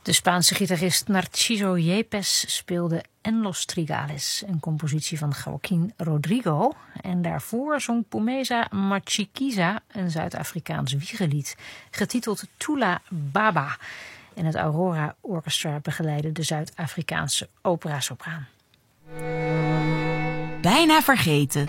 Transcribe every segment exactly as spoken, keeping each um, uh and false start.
De Spaanse gitarist Narciso Yepes speelde En los Trigales, een compositie van Joaquín Rodrigo. En daarvoor zong Pumeza Machiquiza een Zuid-Afrikaans wiegelied, getiteld Tula Baba. En het Aurora Orchestra begeleidde de Zuid-Afrikaanse opera-sopraan. Bijna vergeten.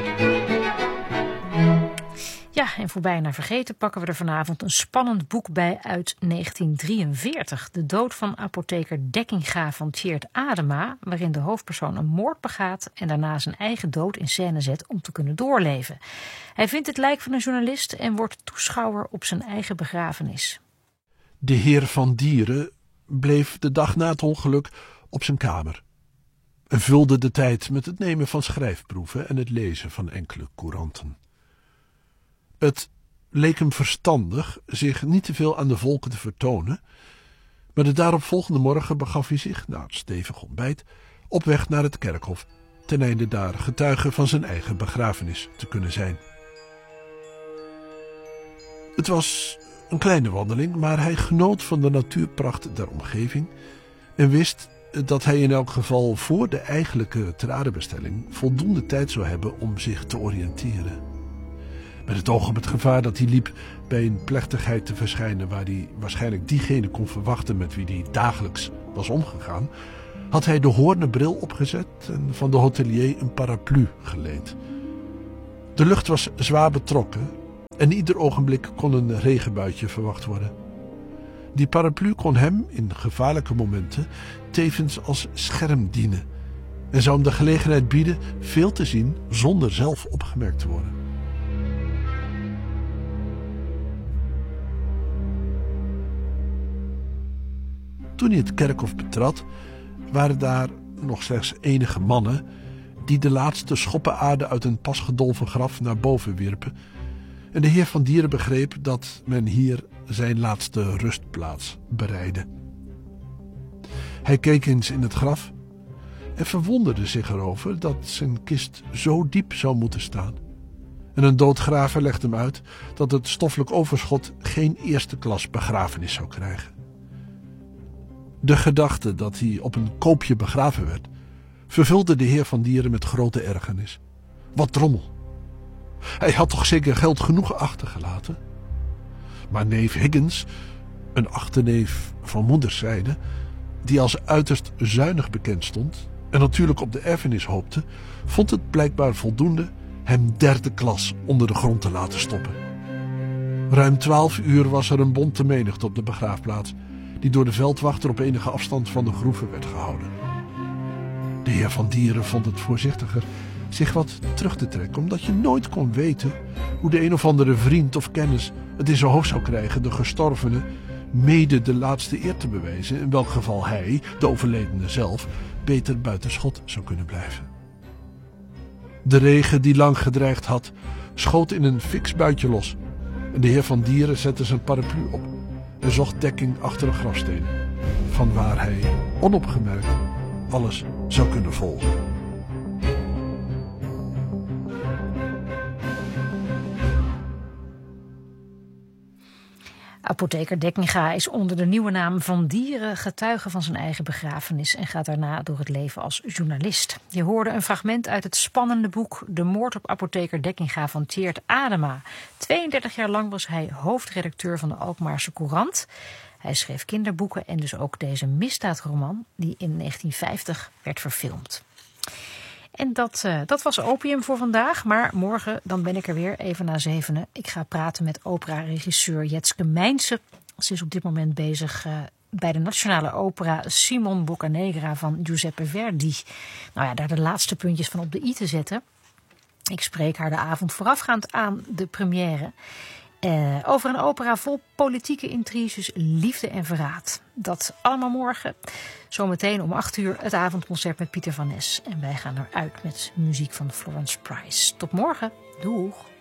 Ja, en voor Bijna Vergeten pakken we er vanavond een spannend boek bij uit negentien drieënveertig. De dood van apotheker Dekkinga van Tjeerd Adema, waarin de hoofdpersoon een moord begaat en daarna zijn eigen dood in scène zet om te kunnen doorleven. Hij vindt het lijk van een journalist en wordt toeschouwer op zijn eigen begrafenis. De heer Van Dieren bleef de dag na het ongeluk op zijn kamer en vulde de tijd met het nemen van schrijfproeven en het lezen van enkele couranten. Het leek hem verstandig zich niet te veel aan de volken te vertonen, maar de daaropvolgende morgen begaf hij zich, na het stevig ontbijt, op weg naar het kerkhof, ten einde daar getuige van zijn eigen begrafenis te kunnen zijn. Het was een kleine wandeling, maar hij genoot van de natuurpracht der omgeving en wist dat hij in elk geval voor de eigenlijke tradenbestelling voldoende tijd zou hebben om zich te oriënteren. Met het oog op het gevaar dat hij liep bij een plechtigheid te verschijnen waar hij waarschijnlijk diegene kon verwachten met wie hij dagelijks was omgegaan, had hij de hoornen bril opgezet en van de hotelier een paraplu geleend. De lucht was zwaar betrokken en ieder ogenblik kon een regenbuitje verwacht worden. Die paraplu kon hem in gevaarlijke momenten tevens als scherm dienen en zou hem de gelegenheid bieden veel te zien zonder zelf opgemerkt te worden. Toen hij het kerkhof betrad, waren daar nog slechts enige mannen die de laatste schoppen aarde uit een pas gedolven graf naar boven wierpen. En de heer Van Dieren begreep dat men hier zijn laatste rustplaats bereidde. Hij keek eens in het graf en verwonderde zich erover dat zijn kist zo diep zou moeten staan. En een doodgraver legde hem uit dat het stoffelijk overschot geen eerste klas begrafenis zou krijgen. De gedachte dat hij op een koopje begraven werd, vervulde de heer Van Dieren met grote ergernis. Wat drommel! Hij had toch zeker geld genoeg achtergelaten? Maar neef Higgins, een achterneef van moederszijde, die als uiterst zuinig bekend stond en natuurlijk op de erfenis hoopte, vond het blijkbaar voldoende hem derde klas onder de grond te laten stoppen. Ruim twaalf uur was er een bonte menigte op de begraafplaats, die door de veldwachter op enige afstand van de groeven werd gehouden. De heer Van Dieren vond het voorzichtiger zich wat terug te trekken, omdat je nooit kon weten hoe de een of andere vriend of kennis het in zijn hoofd zou krijgen de gestorvene mede de laatste eer te bewijzen, in welk geval hij, de overledene zelf, beter buiten schot zou kunnen blijven. De regen die lang gedreigd had, schoot in een fiks buitje los en de heer Van Dieren zette zijn paraplu op en zocht dekking achter een grafsteen, van waar hij onopgemerkt alles zou kunnen volgen. Apotheker Dekkinga is onder de nieuwe naam Van Dieren getuige van zijn eigen begrafenis en gaat daarna door het leven als journalist. Je hoorde een fragment uit het spannende boek De moord op apotheker Dekkinga van Tjeerd Adema. tweeëndertig jaar lang was hij hoofdredacteur van de Alkmaarse Courant. Hij schreef kinderboeken en dus ook deze misdaadroman die in negentien vijftig werd verfilmd. En dat, uh, dat was Opium voor vandaag. Maar morgen dan ben ik er weer even na zevenen. Ik ga praten met opera-regisseur Jetske Mijnse. Ze is op dit moment bezig uh, bij de Nationale Opera Simon Boccanegra van Giuseppe Verdi. Nou ja, daar de laatste puntjes van op de i te zetten. Ik spreek haar de avond voorafgaand aan de première. Uh, over een opera vol politieke intriges, liefde en verraad. Dat allemaal morgen. Zometeen om acht uur het avondconcert met Pieter van Nes. En wij gaan eruit met muziek van Florence Price. Tot morgen. Doeg.